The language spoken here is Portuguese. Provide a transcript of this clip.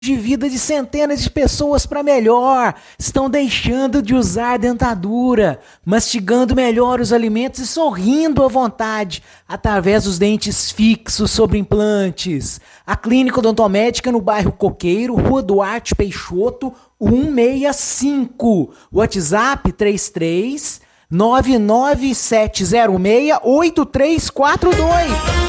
de vida de centenas de pessoas para melhor. Estão deixando de usar dentadura, mastigando melhor os alimentos e sorrindo à vontade através dos dentes fixos sobre implantes. A Clínica Odontomédica no bairro Coqueiro, Rua Duarte Peixoto, 165. WhatsApp 33 99706 8342.